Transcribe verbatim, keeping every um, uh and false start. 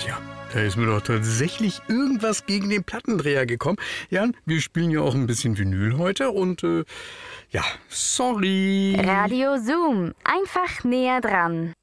Tja, da ist mir doch tatsächlich irgendwas gegen den Plattendreher gekommen. Jan, wir spielen ja auch ein bisschen Vinyl heute und äh, ja, sorry. Radio Zoom, einfach näher dran.